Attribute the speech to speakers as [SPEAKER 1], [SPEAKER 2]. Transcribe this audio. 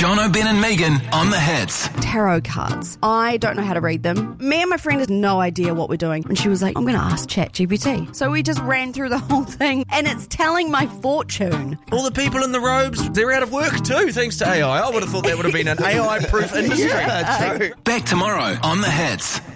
[SPEAKER 1] Jono, Ben and Megan on the hits.
[SPEAKER 2] Tarot cards. I don't know how to read them. Me and my friend had no idea what we're doing. And she was like, I'm going to ask ChatGPT. So we just ran through the whole thing and it's telling my fortune.
[SPEAKER 3] All the people in the robes, they're out of work too, thanks to AI. I would have thought that would have been an AI-proof industry.
[SPEAKER 1] Back tomorrow on the hits.